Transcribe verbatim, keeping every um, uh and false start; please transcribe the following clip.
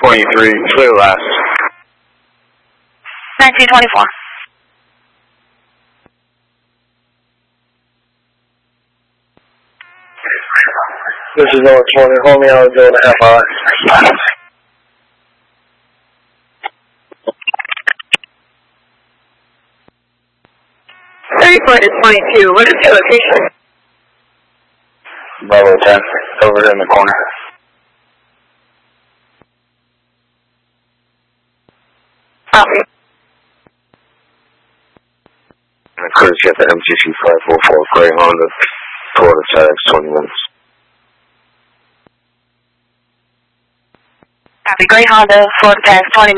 twenty-three, clear last. nineteen twenty-four. This is North twenty, hold me out, doing a half hour. thirty-four to twenty-two, what is your location? Bravo ten, over there in the corner. Copy. And courtesy at the M T C five four four, gray Honda, Florida T X twenty minutes. Copy, gray Honda, Florida T X twenty minutes.